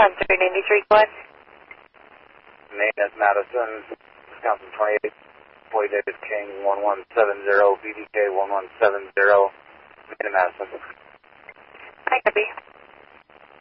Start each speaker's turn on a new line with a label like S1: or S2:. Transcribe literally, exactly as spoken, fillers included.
S1: Climb three ninety-three, go ahead.
S2: Maintenance Madison, Wisconsin twenty-eight, Boy David King one one seven zero, B D K one one seven zero, Maintenance Madison.
S1: Hi, copy.